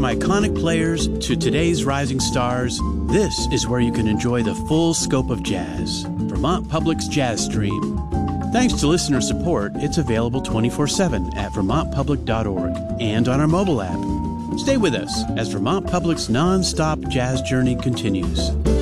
From iconic players to today's rising stars, this is where you can enjoy the full scope of jazz. Vermont Public's Jazz Stream. Thanks to listener support, it's available 24/7 at vermontpublic.org and on our mobile app. Stay with us as Vermont Public's non-stop jazz journey continues.